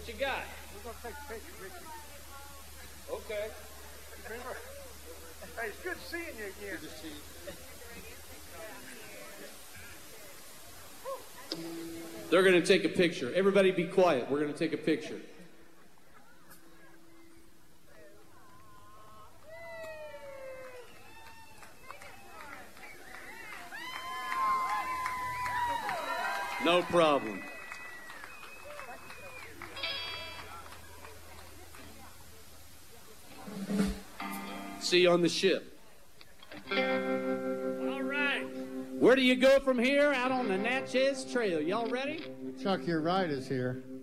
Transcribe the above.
What you got? We're going to take a picture, Richie. Okay. Remember? Hey, it's good seeing you again. Good to see you. They're going to take a picture. Everybody be quiet. We're going to take a picture. No problem. See you on the ship. All right. Where do you go from here? Out on the Natchez Trail. Y'all ready? Chuck, your ride is here.